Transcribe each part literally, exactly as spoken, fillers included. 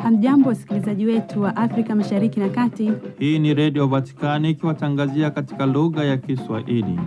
Hamjambo wasikilizaji wetu wa Afrika Mashariki na Kati. Hii ni Radio Vatikani ikiwatangazia katika lugha ya Kiswahili.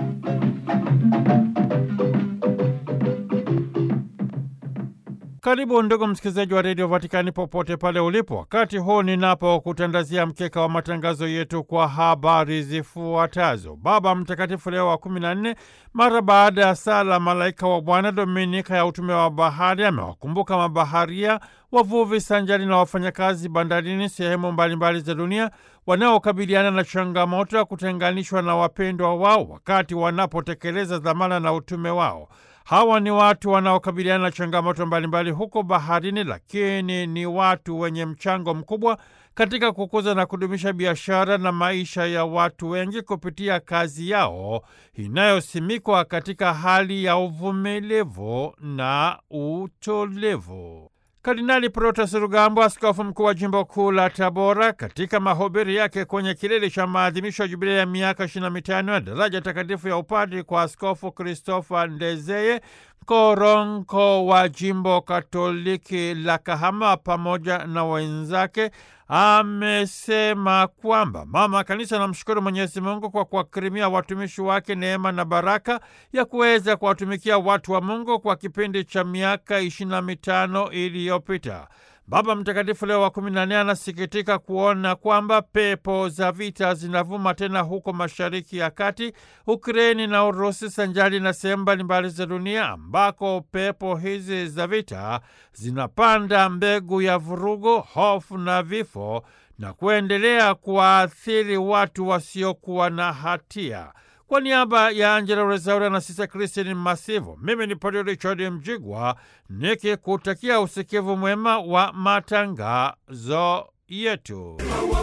Karibu ndugu msikilizaji wa Radio Vatikani popote pale ulipo. Wakati huu ninapo kutandazia mkeka wa matangazo yetu kwa habari zifuatazo. Baba Mtakatifu Leo wa kumi na nne mara baada ya sala Malaika wa Bwana Dominika ya utume wa bahari amewakumbuka mabaharia, wavuvi sanjari na wafanyakazi bandarini sehemu mbalimbali za dunia wanaokabiliana na changamoto ya kutenganishwa na wapendwa wao wakati wanapotekeleza dhamana na utume wao. Hawa ni watu wanaokabiliana na changamoto mbalimbali huko baharini, lakini ni watu wenye mchango mkubwa katika kukuza na kudumisha biashara na maisha ya watu wengi kupitia kazi yao inayosimikwa katika hali ya uvumilivu na utulivu. Kardinali Protas Rugambwa, askofu mkuu wa jimbo kuu la Tabora, katika mahubiri yake kwenye kilele cha maadhimisho ya jubilei ya miaka ishirini na mitano ya daraja takatifu ya upadri kwa Askofu Christopher Ndezeye, koronko wa jimbo Katoliki la Kahama, pamoja na wenzake, amesema kwamba Mama Kanisa anamshukuru Mwenyezi Mungu kwa kuwakirimia watumishi wake neema na baraka ya kuweza kuwatumikia watu wa Mungu kwa kipindi cha miaka ishirini na mitano iliyopita. Baba Mtakatifu Leo wa kumi na nne anasikitika kuona kwamba pepo za vita zinavuma tena huko Mashariki ya Kati, Ukraini na Urusi, sanjari na sehemu mbalimbali za dunia, ambako pepo hizi za vita zinapanda mbegu ya vurugu, hofu na vifo na kuendelea kuwaathiri watu wasiokuwa na hatia. Kwa niaba ya Angela Rezaura na Sisa Christine Masivo, mimi ni Padre Richard Mjigwa nikikutakia usikivu mwema wa matangazo yetu.